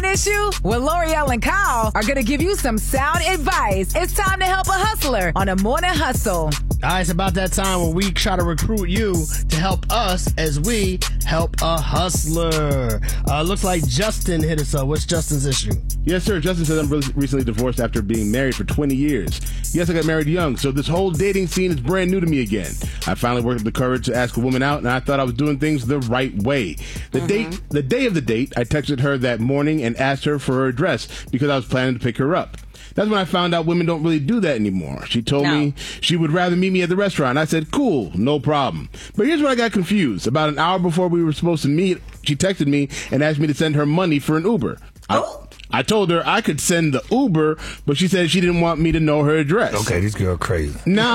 issue? Well, L'Oreal and Kyle are going to give you some sound advice. It's time to help a hustler on a morning hustle. All right, it's about that time when we try to recruit you to help us as we help a hustler. Looks like Justin hit us up. What's Justin's issue? Yes, sir. Justin says I'm recently divorced after being married for 20 years. Yes, I got married young, so this whole dating scene is brand new to me again. I finally worked up the courage to ask a woman out, and I thought I was doing things the right way. The day of the date, I texted her that morning and asked her for her address because I was planning to pick her up. That's when I found out women don't really do that anymore. She told me she would rather meet me at the restaurant. I said, cool, no problem. But here's where I got confused. About an hour before we were supposed to meet, she texted me and asked me to send her money for an Uber. I told her I could send the Uber, but she said she didn't want me to know her address. Okay, this girl crazy. Now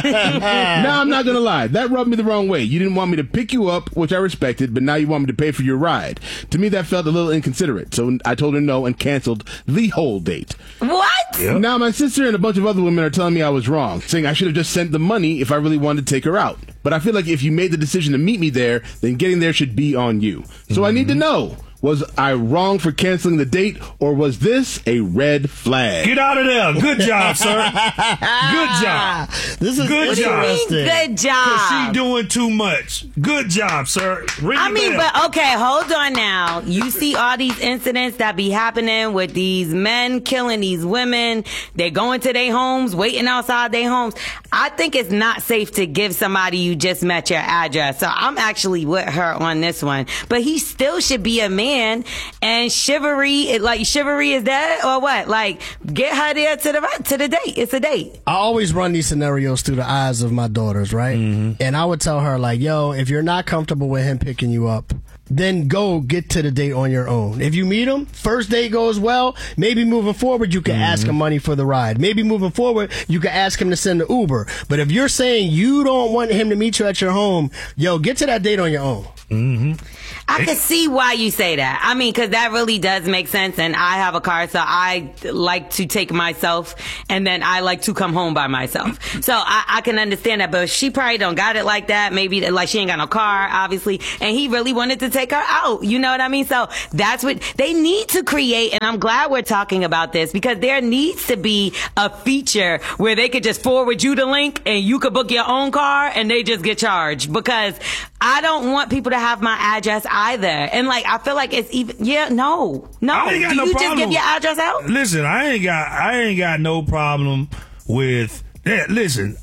I'm not going to lie. That rubbed me the wrong way. You didn't want me to pick you up, which I respected, but now you want me to pay for your ride. To me, that felt a little inconsiderate. So I told her no and canceled the whole date. What? Yep. Now my sister and a bunch of other women are telling me I was wrong, saying I should have just sent the money if I really wanted to take her out. But I feel like if you made the decision to meet me there, then getting there should be on you. So I need to know. Was I wrong for canceling the date, or was this a red flag? Get out of there. Good job, sir. Good job. This is good job. Good job. Because she doing too much. Good job, sir. But okay, hold on now. You see all these incidents that be happening with these men killing these women. They're going to their homes, waiting outside their homes. I think it's not safe to give somebody you just met your address. So I'm actually with her on this one. But he still should be a man. And chivalry is dead or what? Like, get her there to the date. It's a date. I always run these scenarios through the eyes of my daughters, right? Mm-hmm. And I would tell her, like, yo, if you're not comfortable with him picking you up, then go get to the date on your own. If you meet him, first date goes well, maybe moving forward, you can ask him money for the ride. Maybe moving forward, you can ask him to send the Uber. But if you're saying you don't want him to meet you at your home, yo, get to that date on your own. Mm-hmm. I can see why you say that. I mean, because that really does make sense. And I have a car, so I like to take myself, and then I like to come home by myself. So I can understand that. But she probably don't got it like that. Maybe like she ain't got no car, obviously. And he really wanted to take her out. You know what I mean? So that's what they need to create. And I'm glad we're talking about this, because there needs to be a feature where they could just forward you the link and you could book your own car and they just get charged. Because I don't want people to have my address either. And like, I feel like it's even, no. Do you just give your address out? Listen, I ain't got no problem with that. Listen,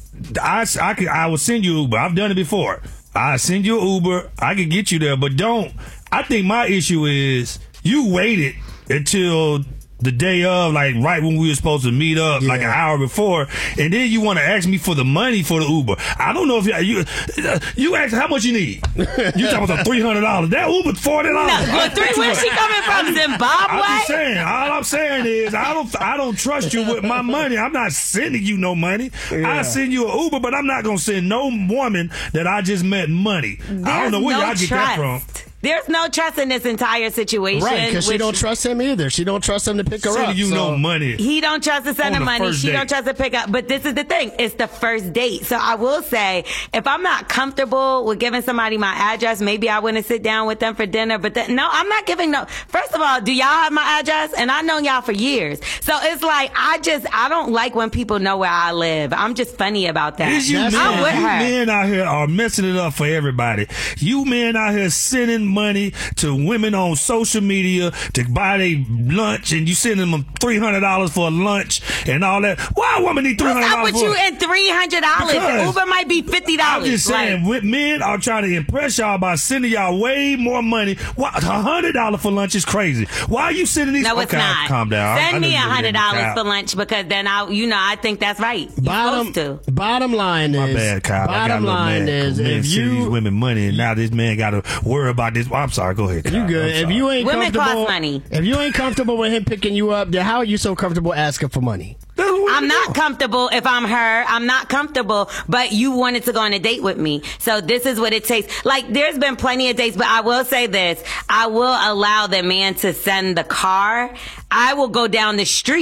I will send you Uber. I've done it before. I send you Uber. I can get you there, but I think my issue is you waited until the day of, like right when we were supposed to meet up, like an hour before, and then you want to ask me for the money for the Uber. I don't know if you asked how much you need. You talking about $300? That Uber $40. No, where's she coming from? Zimbabwe? I'm just saying. All I'm saying is I don't trust you with my money. I'm not sending you no money. I send you an Uber, but I'm not gonna send no woman that I just met money. I don't know where y'all get that from. There's no trust in this entire situation. Right, because she don't trust him either. She don't trust him to pick her up. No money. He don't trust to send her money. She don't trust to pick up. But this is the thing. It's the first date. So I will say, if I'm not comfortable with giving somebody my address, maybe I wouldn't sit down with them for dinner. But no, I'm not giving no. First of all, do y'all have my address? And I've known y'all for years. So it's like, I don't like when people know where I live. I'm just funny about that. You men out here are messing it up for everybody. You men out here sending money to women on social media to buy their lunch, and you send them $300 for a lunch and all that. Why a woman need $300? What's up with you and $300? Uber might be $50. I'm just saying, men are trying to impress y'all by sending y'all way more money. $100 for lunch is crazy. Why are you sending these? No, it's not. Calm down. Send me $100 for lunch, because then I think that's right. Bottom line is, my bad, Kyle. Bottom line is, if you these women money, and now this man got to worry about this. I'm sorry. Go ahead, Kyle. You good? If you ain't women comfortable, cost money. If you ain't comfortable with him picking you up, then how are you so comfortable asking for money? I'm not comfortable if I'm her. I'm not comfortable, but you wanted to go on a date with me. So this is what it takes. Like, there's been plenty of dates, but I will say this. I will allow the man to send the car. I will go down the street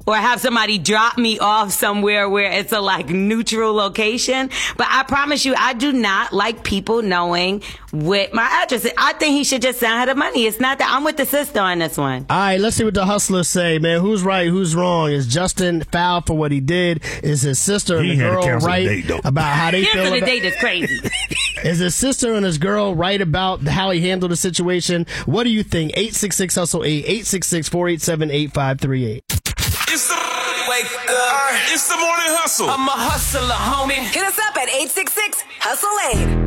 or have somebody drop me off somewhere where it's a like neutral location. But I promise you, I do not like people knowing what my address is. I think he should just send her the money. It's not that. I'm with the sister on this one. All right, let's see what the hustlers say, man. Who's right? Who's wrong? Is Justin foul for what he did? Is his sister and the girl right about how they feel? The date is crazy. Is his sister and his girl right about how he handled the situation? What do you think? 866-HUSTLE-8, 864-878-8538. It's the wake up. It's the morning hustle. I'm a hustler, homie. Hit us up at 866-HUSTLE-8.